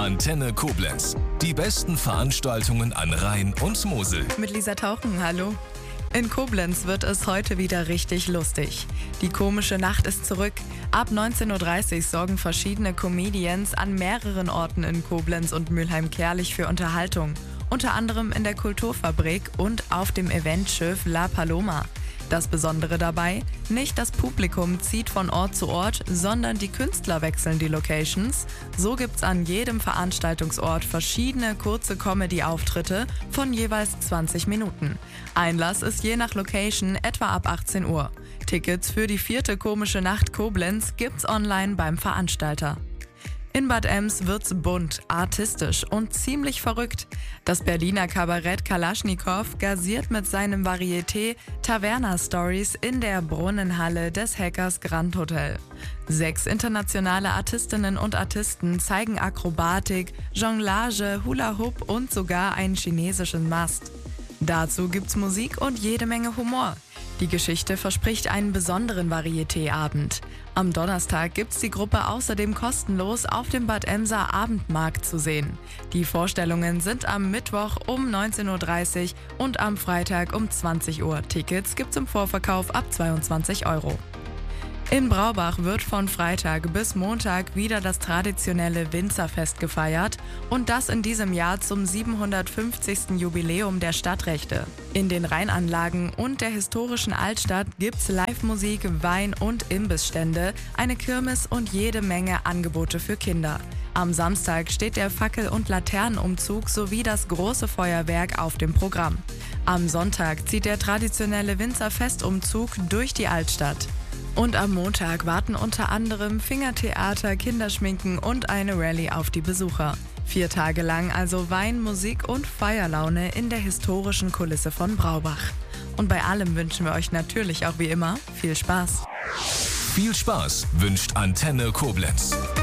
Antenne Koblenz. Die besten Veranstaltungen an Rhein und Mosel. Mit Lisa Tauchen, hallo. In Koblenz wird es heute wieder richtig lustig. Die komische Nacht ist zurück. Ab 19.30 Uhr sorgen verschiedene Comedians an mehreren Orten in Koblenz und Mülheim-Kärlich für Unterhaltung. Unter anderem in der Kulturfabrik und auf dem Eventschiff La Paloma. Das Besondere dabei, nicht das Publikum zieht von Ort zu Ort, sondern die Künstler wechseln die Locations. So gibt's an jedem Veranstaltungsort verschiedene kurze Comedy-Auftritte von jeweils 20 Minuten. Einlass ist je nach Location etwa ab 18 Uhr. Tickets für die 4. Komische Nacht Koblenz gibt's online beim Veranstalter. In Bad Ems wird's bunt, artistisch und ziemlich verrückt. Das Berliner Kabarett Kalaschnikow gasiert mit seinem Varieté Taverna Stories in der Brunnenhalle des Hackers Grand Hotel. 6 internationale Artistinnen und Artisten zeigen Akrobatik, Jonglage, Hula Hoop und sogar einen chinesischen Mast. Dazu gibt's Musik und jede Menge Humor. Die Geschichte verspricht einen besonderen Varieté-Abend. Am Donnerstag gibt's die Gruppe außerdem kostenlos auf dem Bad Emser Abendmarkt zu sehen. Die Vorstellungen sind am Mittwoch um 19.30 Uhr und am Freitag um 20 Uhr. Tickets gibt's im Vorverkauf ab 22 Euro. In Braubach wird von Freitag bis Montag wieder das traditionelle Winzerfest gefeiert und das in diesem Jahr zum 750. Jubiläum der Stadtrechte. In den Rheinanlagen und der historischen Altstadt gibt's Live-Musik, Wein- und Imbissstände, eine Kirmes und jede Menge Angebote für Kinder. Am Samstag steht der Fackel- und Laternenumzug sowie das große Feuerwerk auf dem Programm. Am Sonntag zieht der traditionelle Winzerfestumzug durch die Altstadt. Und am Montag warten unter anderem Fingertheater, Kinderschminken und eine Rallye auf die Besucher. 4 Tage lang also Wein, Musik und Feierlaune in der historischen Kulisse von Braubach. Und bei allem wünschen wir euch natürlich auch wie immer viel Spaß. Viel Spaß wünscht Antenne Koblenz.